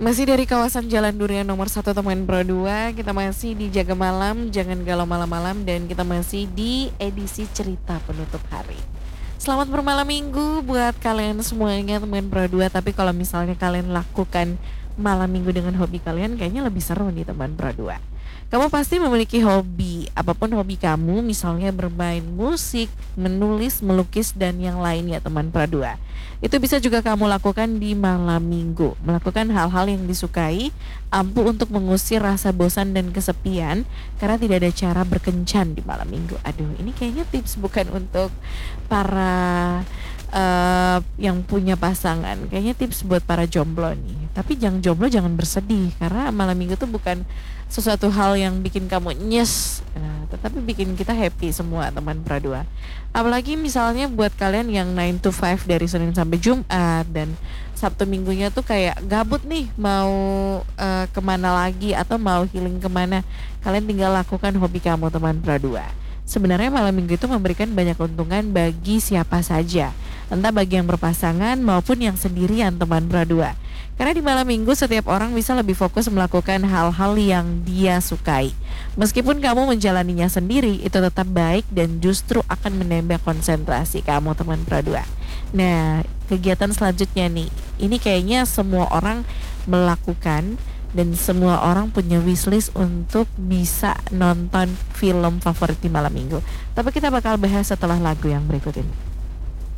Masih dari kawasan Jalan Durian nomor 1 Temuan Pro 2, kita masih di Jaga Malam, Jangan Galau Malam-Malam, dan kita masih di edisi cerita penutup hari. Selamat bermalam minggu buat kalian semuanya Temuan Pro 2. Tapi kalau misalnya kalian lakukan malam minggu dengan hobi kalian, kayaknya lebih seru nih Temuan Pro 2. Kamu pasti memiliki hobi, apapun hobi kamu, misalnya bermain musik, menulis, melukis, dan yang lainnya teman Pradua. Itu bisa juga kamu lakukan di malam minggu. Melakukan hal-hal yang disukai, ampuh untuk mengusir rasa bosan dan kesepian, karena tidak ada cara berkencan di malam minggu. Aduh, ini kayaknya tips bukan untuk para yang punya pasangan. Kayaknya tips buat para jomblo nih. Tapi jangan jomblo, jangan bersedih, karena malam minggu tuh bukan sesuatu hal yang bikin kamu nyes, tetapi bikin kita happy semua teman Pradua. Apalagi misalnya buat kalian yang 9 to 5 dari Senin sampai Jumat, dan Sabtu minggunya tuh kayak gabut nih, mau kemana lagi atau mau healing kemana, kalian tinggal lakukan hobi kamu teman Pradua. Sebenarnya malam minggu itu memberikan banyak keuntungan bagi siapa saja, entah bagi yang berpasangan maupun yang sendirian teman Pradua. Karena di malam minggu setiap orang bisa lebih fokus melakukan hal-hal yang dia sukai. Meskipun kamu menjalaninya sendiri, itu tetap baik dan justru akan menambah konsentrasi kamu teman Pradua. Nah, kegiatan selanjutnya nih, ini kayaknya semua orang melakukan dan semua orang punya wishlist untuk bisa nonton film favorit di malam minggu. Tapi kita bakal bahas setelah lagu yang berikut ini.